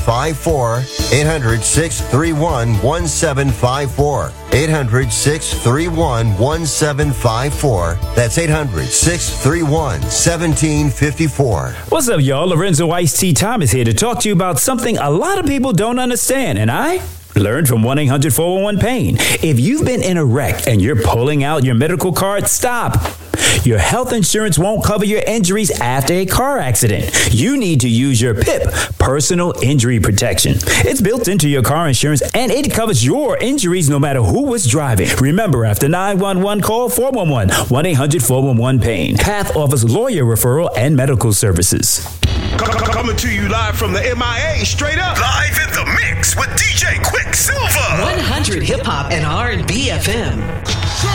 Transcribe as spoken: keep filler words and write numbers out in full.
five four. eight hundred, six three one, one seven five four. eight hundred, six three one, one seven five four. That's eight hundred, six three one, one seven five four. What's up, y'all? Lorenzo Ice T. Thomas here to talk to you about something a lot of people don't understand, and I learned from one eight hundred four one one pain. If you've been in a wreck and you're pulling out your medical card, stop. Your health insurance won't cover your injuries after a car accident. You need to use your P I P, Personal Injury Protection. It's built into your car insurance, and it covers your injuries no matter who was driving. Remember, after nine one one, call four one one, one eight hundred four one one pain. Path offers lawyer referral and medical services. Coming to you live from the M I A, straight up. Live in the mix with D J Quicksilver. one hundred Hip Hop and R and B F M.